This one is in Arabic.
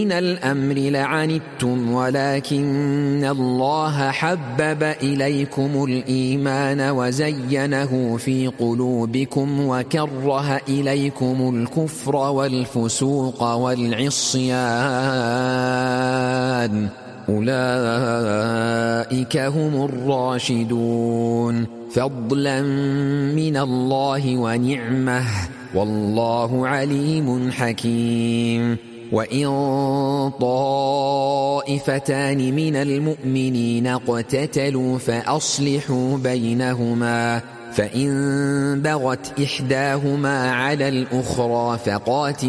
من الأمر لعنتم ولكن الله حبب إليكم الإيمان وزينه في قلوبكم وكره إليكم الكفر والفسوق والعصيان أولئك هم الراشدون فضلا من الله ونعمه والله عليم حكيم. وإن طائفتان من المؤمنين اقتتلوا فأصلحوا بينهما فإن بغت إحداهما على الأخرى فقاتلوا